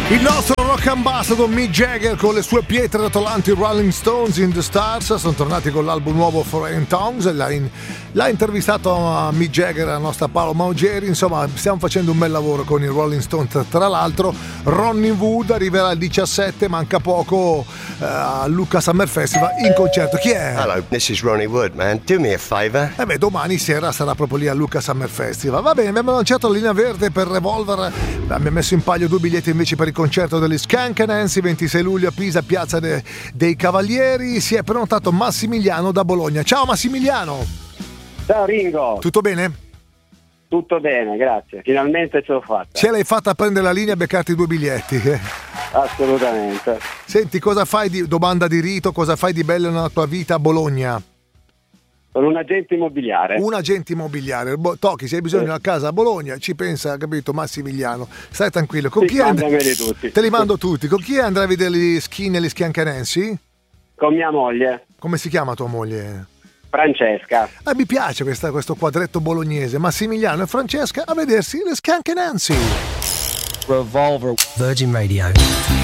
Il nostro rock ambassador Mick Jagger con le sue pietre rotolanti Rolling Stones in the Stars sono tornati con l'album nuovo Foreign Tongues. L'ha intervistato a Mick Jagger la nostra Paolo Maugeri. Insomma, stiamo facendo un bel lavoro con i Rolling Stones. Tra l'altro Ronnie Wood arriverà il 17, manca poco, al Lucca Summer Festival in concerto. Chi è? Hello, this is Ronnie Wood, man. Do me a favor. Domani sera sarà proprio lì al Lucca Summer Festival. Va bene, abbiamo lanciato la linea verde per Revolver. Abbiamo messo in palio 2 biglietti invece per il concerto degli Skunk Anansi, 26 luglio a Pisa, Piazza dei Cavalieri. Si è prenotato Massimiliano da Bologna. Ciao Massimiliano. Ciao Ringo. Tutto bene? Tutto bene, grazie. Finalmente ce l'ho fatta. Ce l'hai fatta a prendere la linea e beccarti 2 biglietti. Assolutamente. Senti, cosa fai domanda di rito, cosa fai di bello nella tua vita a Bologna? Sono un agente immobiliare. Un agente immobiliare. Tocchi, se hai bisogno di una casa a Bologna, ci pensa, capito, Massimiliano. Stai tranquillo. Con chi tutti. Te li mando tutti. Con chi andrai a vedere gli ski negli Skunk Anansi? Con mia moglie. Come si chiama tua moglie? Francesca. Mi piace questo quadretto bolognese. Massimiliano e Francesca a vedersi le Skunk Anansi. Revolver. Virgin Radio.